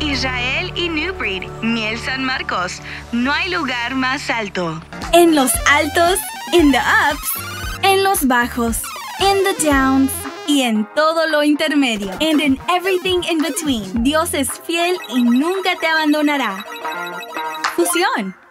Israel y Newbreed, Miel San Marcos. No hay lugar más alto. En los altos, in the ups, en los bajos, in the downs y en todo lo intermedio. And in everything in between. Dios es fiel y nunca te abandonará. Fusión.